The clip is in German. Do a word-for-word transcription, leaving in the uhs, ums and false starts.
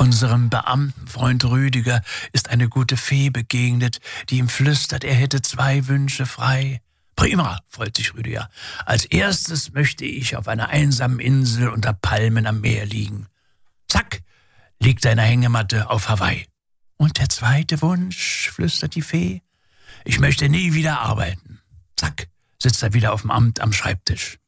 Unserem Beamtenfreund Rüdiger ist eine gute Fee begegnet, die ihm flüstert, er hätte zwei Wünsche frei. »Prima«, freut sich Rüdiger. »Als erstes möchte ich auf einer einsamen Insel unter Palmen am Meer liegen.« Zack, liegt er in der Hängematte auf Hawaii. »Und der zweite Wunsch«, flüstert die Fee, »ich möchte nie wieder arbeiten.« Zack, sitzt er wieder auf dem Amt am Schreibtisch.